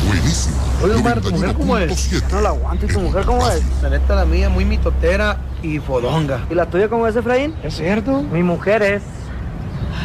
buenísima. Oye, Omar, ¿tu mujer cómo es? 91.7. No la aguanto. ¿Y tu mujer cómo es? La neta, la mía, muy mitotera y fodonga. ¿Y la tuya cómo es, Efraín? ¿Es cierto? Mi mujer es